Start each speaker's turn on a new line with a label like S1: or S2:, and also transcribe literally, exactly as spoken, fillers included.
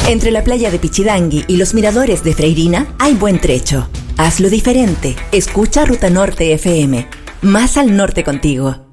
S1: Entre la playa de Pichidangui y los miradores de Freirina hay buen trecho. Hazlo diferente. Escucha Ruta Norte F M. Más al norte contigo.